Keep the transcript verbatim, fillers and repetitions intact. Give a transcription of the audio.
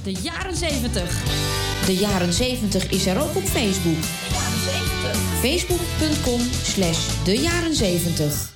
de jaren zeventig. De jaren zeventig is er ook op Facebook. De jaren zeventig. Facebook punt com slash de jaren zeventig.